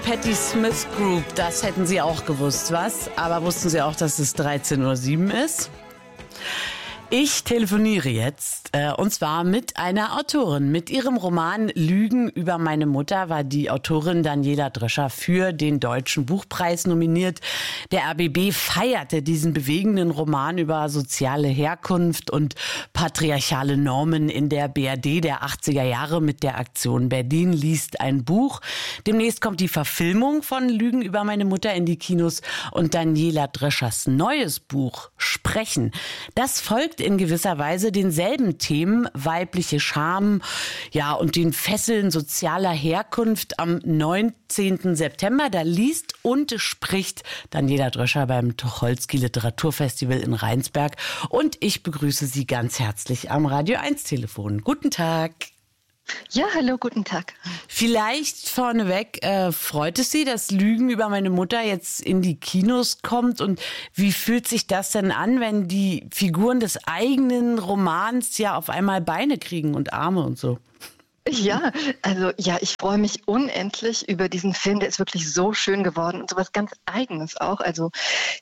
Patti Smith Group, das hätten Sie auch gewusst, was? Aber wussten Sie auch, dass es 13:07 Uhr ist? Ich telefoniere jetzt und zwar mit einer Autorin. Mit ihrem Roman Lügen über meine Mutter war die Autorin Daniela Drescher für den Deutschen Buchpreis nominiert. Der RBB feierte diesen bewegenden Roman über soziale Herkunft und patriarchale Normen in der BRD der 80er Jahre mit der Aktion Berlin liest ein Buch. Demnächst kommt die Verfilmung von Lügen über meine Mutter in die Kinos und Daniela Dreschers neues Buch Sprechen. Das folgt in gewisser Weise denselben Themen, weibliche Scham, ja, und den Fesseln sozialer Herkunft am 19. September. Da liest und spricht Daniela Drescher beim Tucholsky Literaturfestival in Rheinsberg. Und ich begrüße Sie ganz herzlich am Radio 1 Telefon. Guten Tag. Ja, hallo, guten Tag. Vielleicht vorneweg, freut es Sie, dass Lügen über meine Mutter jetzt in die Kinos kommt? Und wie fühlt sich das denn an, wenn die Figuren des eigenen Romans ja auf einmal Beine kriegen und Arme und so? Ja, ich freue mich unendlich über diesen Film. Der ist wirklich so schön geworden und sowas ganz Eigenes auch. Also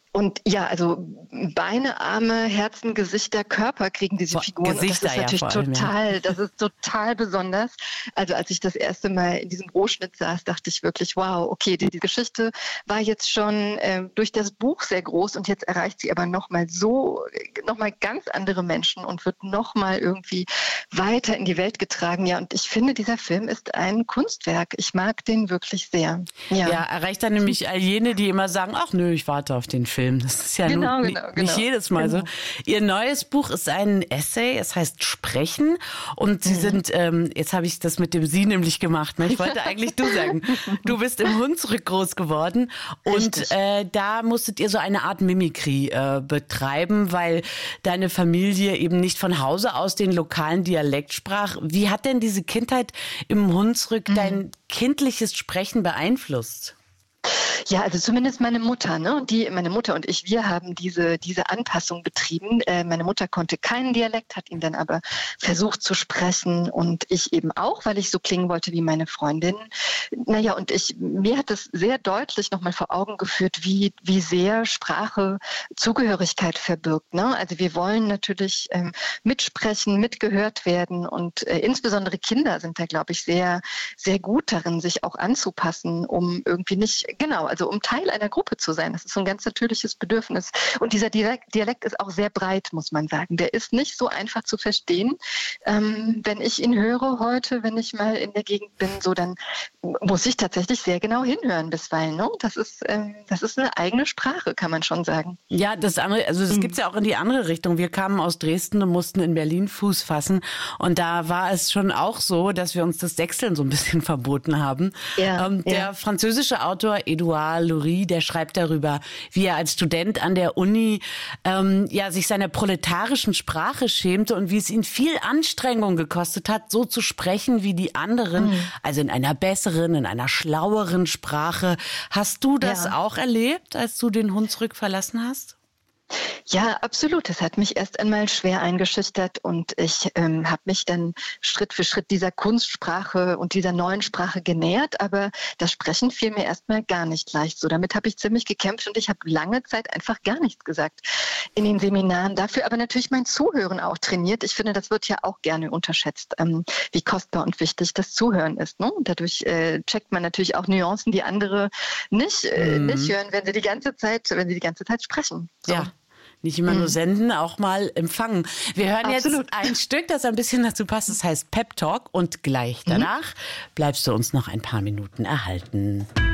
Beine, Arme, Herzen, Gesichter, Körper kriegen diese Figuren. Gesichter, und das ist natürlich das ist total besonders. Also als ich das erste Mal in diesem Rohschnitt saß, dachte ich wirklich, wow, okay, die Geschichte war jetzt schon durch das Buch sehr groß und jetzt erreicht sie aber nochmal ganz andere Menschen und wird nochmal irgendwie weiter in die Welt getragen. Ja, und ich finde, dieser Film ist ein Kunstwerk. Ich mag den wirklich sehr. Ja, erreicht dann nämlich all jene, die immer sagen, ach nö, ich warte auf den Film. Das ist ja nicht jedes Mal so. Ihr neues Buch ist ein Essay, es heißt Sprechen und Sie sind, jetzt habe ich das mit dem Sie nämlich gemacht, ne? Ich wollte eigentlich du sagen, du bist im Hunsrück groß geworden und da musstet ihr so eine Art Mimikry betreiben, weil deine Familie eben nicht von Hause aus den lokalen Dialekt sprach. Wie hat denn diese Kindheit im Hunsrück dein kindliches Sprechen beeinflusst? Ja, also zumindest meine Mutter, ne? Meine Mutter und ich, wir haben diese Anpassung betrieben. Meine Mutter konnte keinen Dialekt, hat ihn dann aber versucht zu sprechen und ich eben auch, weil ich so klingen wollte wie meine Freundin. Naja, und mir hat das sehr deutlich nochmal vor Augen geführt, wie sehr Sprache Zugehörigkeit verbirgt, ne? Also wir wollen natürlich mitsprechen, mitgehört werden und insbesondere Kinder sind da, glaube ich, sehr, sehr gut darin, sich auch anzupassen, um irgendwie um Teil einer Gruppe zu sein. Das ist so ein ganz natürliches Bedürfnis. Und dieser Dialekt ist auch sehr breit, muss man sagen. Der ist nicht so einfach zu verstehen. Wenn ich ihn höre heute, wenn ich mal in der Gegend bin, so dann muss ich tatsächlich sehr genau hinhören bisweilen. Ne? Das ist eine eigene Sprache, kann man schon sagen. Ja, das gibt's ja auch in die andere Richtung. Wir kamen aus Dresden und mussten in Berlin Fuß fassen. Und da war es schon auch so, dass wir uns das Sächseln so ein bisschen verboten haben. Der französische Autor Edouard Loury, der schreibt darüber, wie er als Student an der Uni sich seiner proletarischen Sprache schämte und wie es ihn viel Anstrengung gekostet hat, so zu sprechen wie die anderen, also in einer besseren, in einer schlaueren Sprache. Hast du das auch erlebt, als du den Hunsrück verlassen hast? Ja, absolut. Es hat mich erst einmal schwer eingeschüchtert und ich habe mich dann Schritt für Schritt dieser Kunstsprache und dieser neuen Sprache genähert, aber das Sprechen fiel mir erstmal gar nicht leicht. So, damit habe ich ziemlich gekämpft und ich habe lange Zeit einfach gar nichts gesagt in den Seminaren. Dafür aber natürlich mein Zuhören auch trainiert. Ich finde, das wird ja auch gerne unterschätzt, wie kostbar und wichtig das Zuhören ist. Ne? Dadurch checkt man natürlich auch Nuancen, die andere nicht hören, wenn sie die ganze Zeit sprechen. So. Ja. Nicht immer nur senden, auch mal empfangen. Wir hören jetzt ein Stück, das ein bisschen dazu passt. Das heißt Pep Talk und gleich danach bleibst du uns noch ein paar Minuten erhalten.